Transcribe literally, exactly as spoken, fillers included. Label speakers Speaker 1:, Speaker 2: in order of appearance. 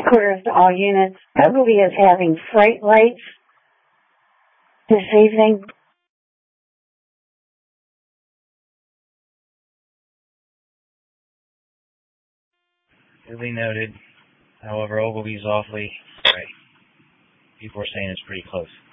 Speaker 1: Headquarters to all units. Ogilvy is having freight lights this evening.
Speaker 2: Duly noted. However, Ogilvy's awfully right. People are saying it's pretty close.